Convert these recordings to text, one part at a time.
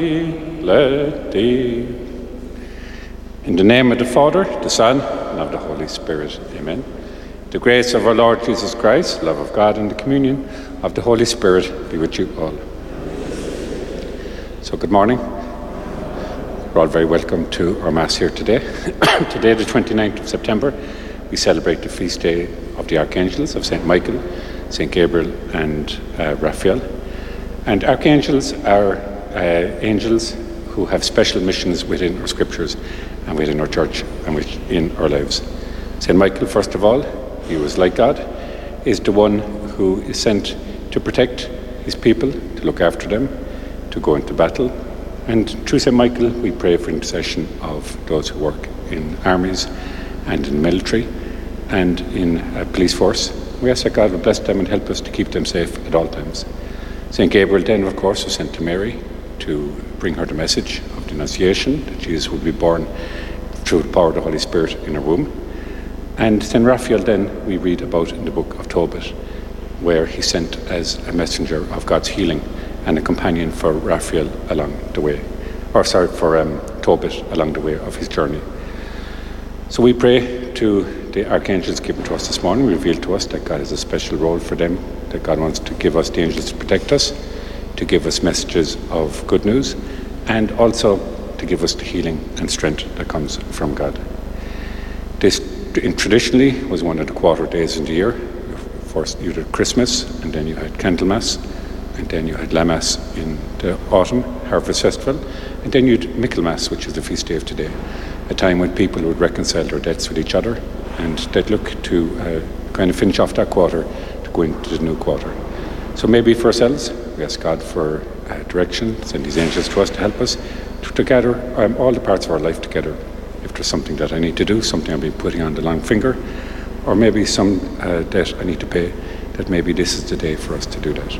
let thee. In the name of the Father, the Son, and of the Holy Spirit. Amen. The grace of our Lord Jesus Christ, love of God, and the communion of the Holy Spirit be with you all. So good morning. You're all very welcome to our Mass here today. Today, the 29th of September, we celebrate the feast day of the Archangels, of St. Michael, St. Gabriel, and Raphael. And archangels are angels who have special missions within our scriptures and within our church and within our lives. St. Michael, first of all, he was like God, is the one who is sent to protect his people, to look after them, to go into battle. And through St. Michael, we pray for intercession of those who work in armies and in military and in police force. We ask that God will bless them and help us to keep them safe at all times. St. Gabriel then, of course, was sent to Mary to bring her the message of the Annunciation, that Jesus would be born through the power of the Holy Spirit in her womb. And St. Raphael then we read about in the book of Tobit, where he's sent as a messenger of God's healing and a companion for Raphael along the way, for Tobit along the way of his journey. So we pray to the archangels given to us this morning. We reveal to us that God has a special role for them, that God wants to give us the angels to protect us, to give us messages of good news, and also to give us the healing and strength that comes from God. This traditionally was one of the quarter days in the year. First you had Christmas, and then you had Candlemas, and then you had Lammas in the autumn, Harvest Festival, and then you had Michaelmas, which is the feast day of today, a time when people would reconcile their debts with each other, and they'd look to kind of finish off that quarter to go into the new quarter. So maybe for ourselves, we ask God for direction, send these angels to us to help us to gather all the parts of our life together. If there's something that I need to do, something I've been putting on the long finger, or maybe some debt I need to pay, that maybe this is the day for us to do that.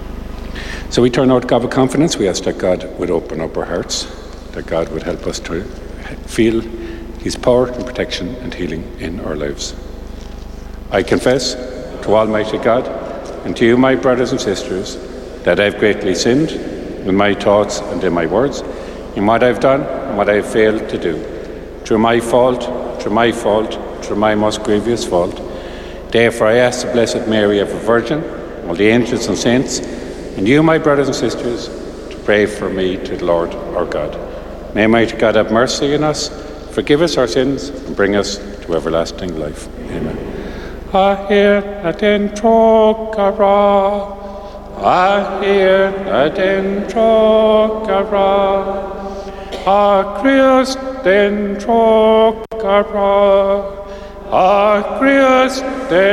So we turn out to God with confidence. We ask that God would open up our hearts, that God would help us to feel his power and protection and healing in our lives. I confess to Almighty God and to you, my brothers and sisters, that I've greatly sinned in my thoughts and in my words, in what I've done and what I've failed to do. Through my most grievous fault. Therefore I ask the Blessed Mary, ever Virgin, all the angels and saints, and you, my brothers and sisters, to pray for me to the Lord our God. May Almighty God have mercy on us, forgive us our sins, and bring us to everlasting life. Amen. Ahir adentro cara, ahir adentro cara, a Christ dentro cara, a Christ